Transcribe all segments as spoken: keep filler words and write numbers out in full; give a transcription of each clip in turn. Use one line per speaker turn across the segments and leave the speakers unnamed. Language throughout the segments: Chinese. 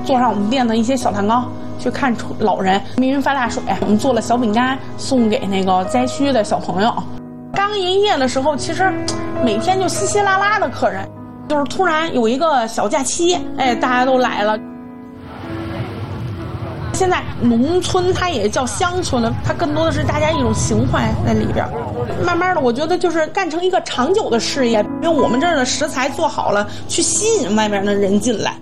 做上我们店的一些小蛋糕，去看老人。密云发大水，我们做了小饼干送给那个灾区的小朋友。刚营业的时候，其实每天就稀稀拉拉的客人，就是突然有一个小假期，哎，大家都来了。现在农村它也叫乡村了，它更多的是大家一种情怀在里边。慢慢的，我觉得就是干成一个长久的事业，因为我们这儿的食材做好了，去吸引外面的人进来。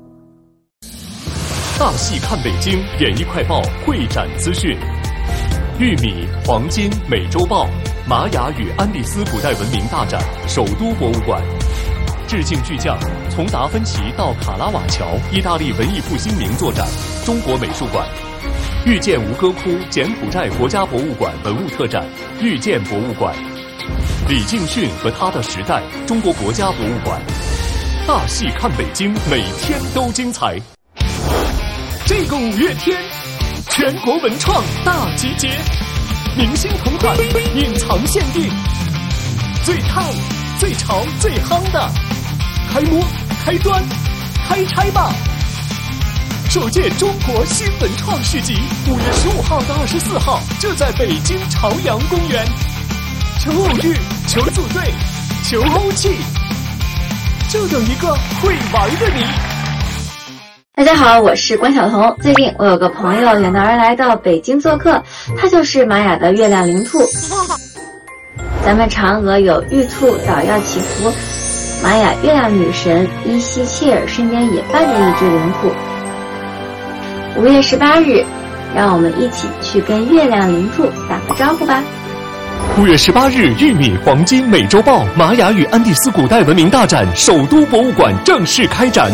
大戏看北京演艺快报会展资讯：玉米、黄金、美洲豹、玛雅与安第斯古代文明大展首都博物馆。致敬巨匠，从达芬奇到卡拉瓦乔，意大利文艺复兴名作展，中国美术馆。遇见吴哥窟，柬埔寨国家博物馆文物特展，遇见博物馆。李敬训和他的时代，中国国家博物馆。大戏看北京，每天都精彩。这个五月天，全国文创大集结，明星同款，隐藏限定，最烫、最潮、最夯的。开摸、开端、开拆吧！首届中国新文创市集，五月十五号到二十四号，就在北京朝阳公园。求偶遇，求组队，求欧气，就等一个会玩的你。
大家好，我是关晓彤。最近我有个朋友远道而来到北京做客，他就是玛雅的月亮灵兔。咱们嫦娥有玉兔捣药祈福，玛雅月亮女神伊西切尔身边也伴着一只灵兔。五月十八日，让我们一起去跟月亮灵兔打个招呼吧。
五月十八日，玉米、黄金、美洲豹、玛雅与安第斯古代文明大展首都博物馆正式开展。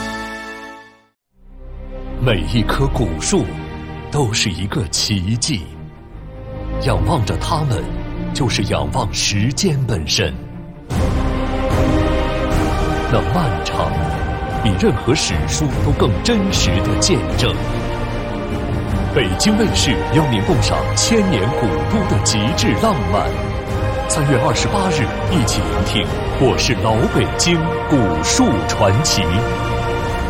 每一棵古树都是一个奇迹，仰望着它们，就是仰望时间本身。那漫长，比任何史书都更真实的见证。北京卫视邀您共赏千年古都的极致浪漫。三月二十八日，一起聆听《我是老北京古树传奇》。